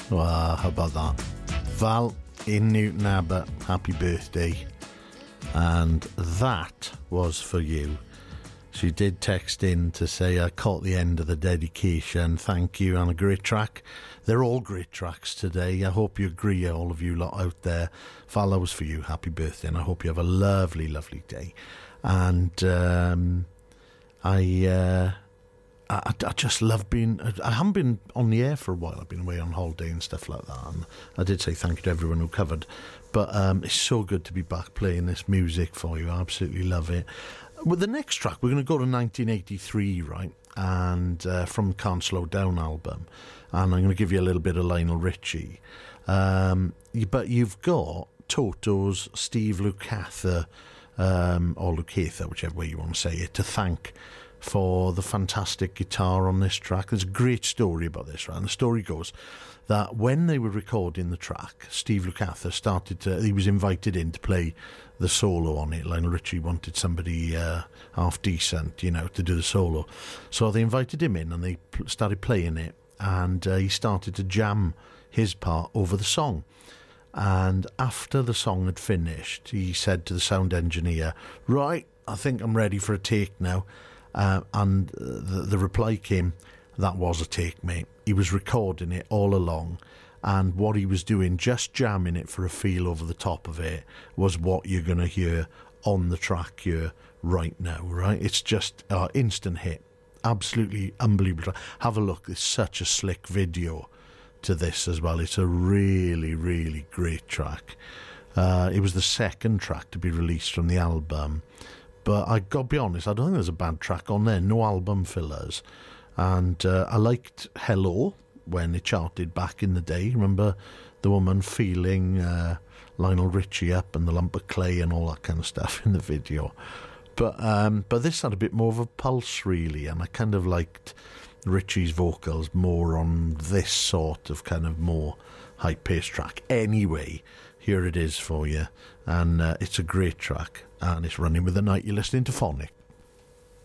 Well, how about that? Val in Newton Abbott, happy birthday. And that was for you. She did text in to say, I caught the end of the dedication. Thank you, and a great track. They're all great tracks today. I hope you agree, all of you lot out there. Val, that was for you. Happy birthday, and I hope you have a lovely, lovely day. And I just love being... I haven't been on the air for a while. I've been away on holiday and stuff like that. And I did say thank you to everyone who covered. But it's so good to be back playing this music for you. I absolutely love it. With the next track, we're going to go to 1983, right? And from Can't Slow Down album. And I'm going to give you a little bit of Lionel Richie. But you've got Toto's Steve Lukather, or Lukather, whichever way you want to say it, to thank for the fantastic guitar on this track. There's a great story about this, right? And the story goes that when they were recording the track, Steve Lukather he was invited in to play the solo on it. Lionel Richie wanted somebody half decent, to do the solo. So they invited him in and they started playing it, and he started to jam his part over the song. And after the song had finished, he said to the sound engineer, right, I think I'm ready for a take now. And the reply came, that was a take, mate. He was recording it all along, and what he was doing, just jamming it for a feel over the top of it, was what you're going to hear on the track here right now, right? It's just instant hit. Absolutely unbelievable. Have a look. It's such a slick video to this as well. It's a really, really great track. It was the second track to be released from the album. But I got to be honest, I don't think there's a bad track on there. No album fillers. And I liked Hello when it charted back in the day. Remember the woman feeling Lionel Richie up and the lump of clay and all that kind of stuff in the video. But this had a bit more of a pulse, really. And I kind of liked Richie's vocals more on this sort of kind of more high-paced track. Anyway, here it is for you. And it's a great track. And it's Running with the Night. You're listening to Phonic.